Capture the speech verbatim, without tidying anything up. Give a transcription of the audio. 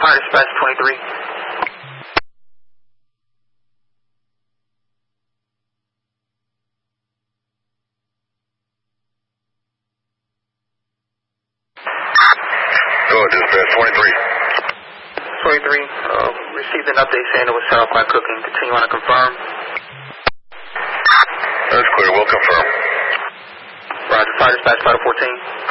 Fire Dispatch twenty-three. Go ahead, Dispatch twenty-three. twenty-three, uh, received an update saying it was set off by cooking. Continue on to confirm. That's clear, we'll confirm. Roger, Fire Dispatch Vital fourteen.